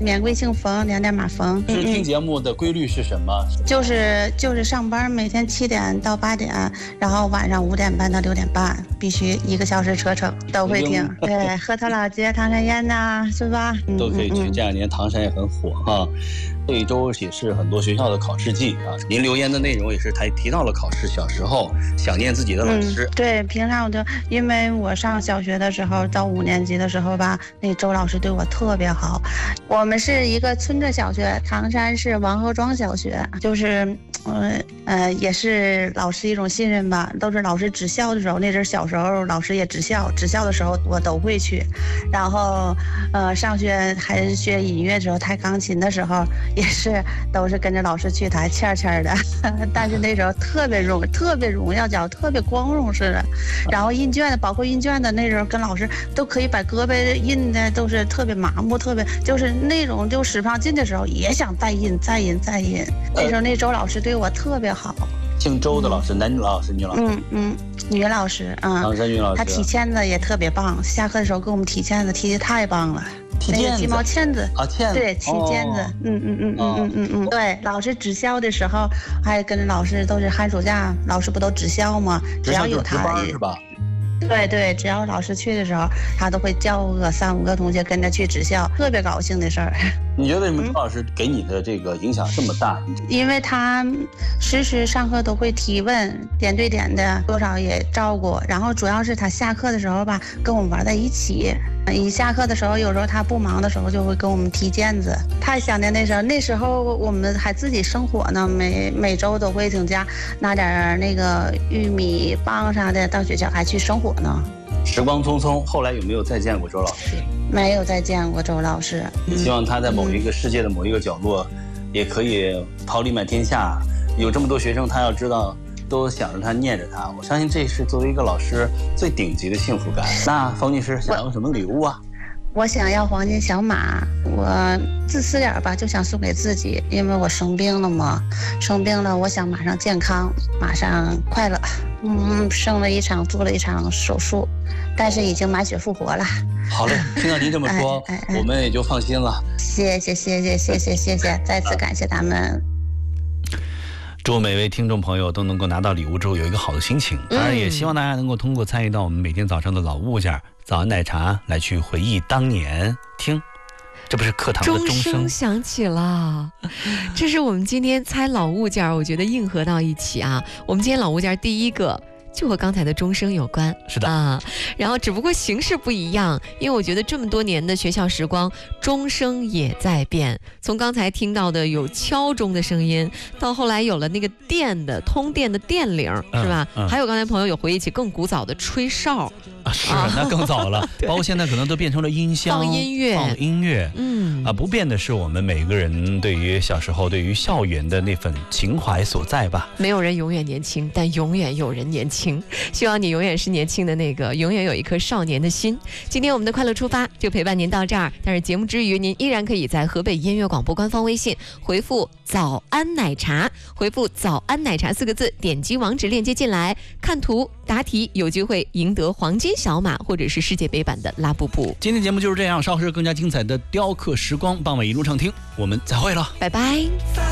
免贵姓冯，两点马冯。 听节目的规律是什么？ 就是上班，每天7点到8点，然后晚上5点半到6点半，必须1个小时车程都会听。对，核桃老街、唐山宴呐，是吧？ 都可以去。这2年唐山也很火哈。这一周也是很多学校的考试季啊。您留言的内容也是提到了考试，小时候想念自己的老师。 对，平常我就因为我上小学的时候到5年级的时候吧，那周老师对我特别好。我们是一个村子小学，唐山市王河庄小学，就是也是老师一种信任吧。都是老师指校的时候，那阵小时候老师也指校的时候我都会去。然后上学还是学音乐的时候，弹钢琴的时候也是都是跟着老师去弹，欠的。但是那时候特别荣耀角，特别光荣似的。然后印卷的，包括印卷的那时候跟老师都可以把胳膊印的都是特别麻木，特别就是那种就使不上劲的时候也想再印。那时候那周老师对我特别好。 姓周的老师，男女老师、女老师？ 女老师啊。唐山女老师。 她提毽子也特别棒，下课的时候给我们提毽子，提的太棒了。 踢毽子， 鸡毛毽子啊，毽子， 对，踢毽子，对，老师指校的时候，还跟着老师都是寒暑假，老师不都指校吗？只要有他， 是吧？ 对，只要老师去的时候，他都会叫个3、5个同学跟着去指校，特别高兴的事儿。 你觉得为什么周老师给你的这个影响这么大？ 因为他时上课都会提问，点对点的，多少也照顾。然后主要是他下课的时候吧，跟我们玩在一起。一下课的时候，有时候他不忙的时候，就会跟我们踢毽子。太想念那时候我们还自己生火呢，每周都会请假拿点那个玉米棒啥的到学校还去生火呢。 时光匆匆，后来有没有再见过周老师？ 没有再见过周老师。 希望他在某一个世界的某一个角落，也可以桃李满天下。有这么多学生，他要知道，都想着他，念着他。我相信这是作为一个老师最顶级的幸福感。那冯女士想要什么礼物啊？ 我想要黄金小马，我自私点吧，就想送给自己，因为我生病了嘛，我想马上健康，马上快乐。做了一场手术，但是已经满血复活了。 好嘞，听到您这么说，我们也就放心了。 谢谢，再次感谢他们。 祝每位听众朋友都能够拿到礼物之后有一个好的心情，当然也希望大家能够通过参与到我们每天早上的老物件早安奶茶来去回忆当年。听，这不是课堂的钟声响起了，这是我们今天猜老物件，我觉得硬合到一起啊。我们今天老物件第一个就和刚才的钟声有关， 是的啊， 然后只不过形式不一样，因为我觉得这么多年的学校时光，钟声也在变。从刚才听到的有敲钟的声音，到后来有了那个通电的电铃，是吧？还有刚才朋友有回忆起更古早的吹哨啊，是那更早了，包括现在可能都变成了音箱、 放音乐， 不变的是我们每个人对于小时候、对于校园的那份情怀所在吧。 没有人永远年轻，但永远有人年轻。希望你永远是年轻的那个，永远有一颗少年的心。今天我们的快乐出发就陪伴您到这儿，但是节目之余，您依然可以在河北音乐广播官方微信回复早安奶茶，回复早安奶茶4个字，点击网址链接进来，看图答题，有机会赢得黄金小马或者是世界杯版的拉布布。 今天节目就是这样，稍后是更加精彩的雕刻时光，傍晚一路畅听，我们再会了， 拜拜。